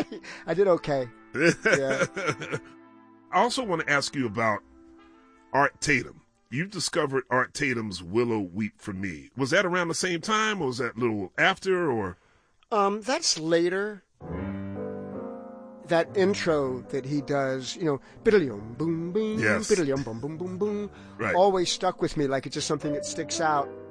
I did okay. Yeah. I also want to ask you about Art Tatum. You discovered Art Tatum's Willow Weep for Me. Was that around the same time, or was that a little after, or? That's later. That intro that he does, biddly-um, boom, boom, Yes. biddly-um, boom, boom, boom, boom, Right. always stuck with me like it's just something that sticks out.